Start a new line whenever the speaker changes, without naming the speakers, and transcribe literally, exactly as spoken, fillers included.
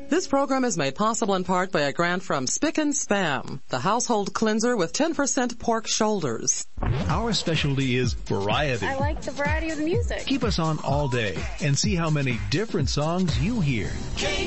This program is made possible in part by a grant from Spick and Spam, the household cleanser with ten percent pork shoulders.
Our specialty is variety.
I like the variety of the music.
Keep us on all day and see how many different songs you hear.